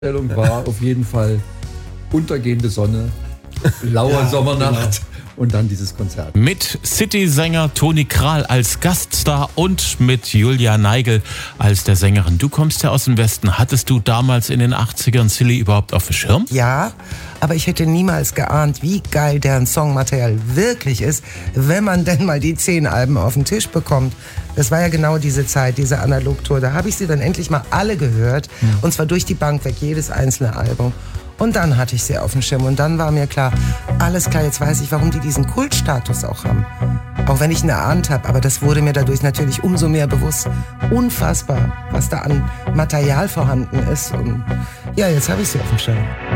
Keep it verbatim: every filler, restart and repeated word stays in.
war auf jeden Fall untergehende Sonne, laue ja, Sommernacht genau. Und dann dieses Konzert. Mit City-Sänger Toni Krahl als Gaststar und mit Julia Neigel als der Sängerin. Du kommst ja aus dem Westen. Hattest du damals in den achtzigern Silly überhaupt auf dem Schirm? Ja, aber ich hätte niemals geahnt, wie geil deren Songmaterial wirklich ist, wenn man denn mal die zehn Alben auf den Tisch bekommt. Das war ja genau diese Zeit, diese Analogtour. Da habe ich sie dann endlich mal alle gehört. Hm. Und zwar durch die Bank weg, jedes einzelne Album. Und dann hatte ich sie auf dem Schirm. Und dann war mir klar, alles klar, jetzt weiß ich, warum die diesen Kultstatus auch haben. Auch wenn ich ihn erahnt habe. Aber das wurde mir dadurch natürlich umso mehr bewusst. Unfassbar, was da an Material vorhanden ist. Und ja, jetzt habe ich sie auf dem Schirm.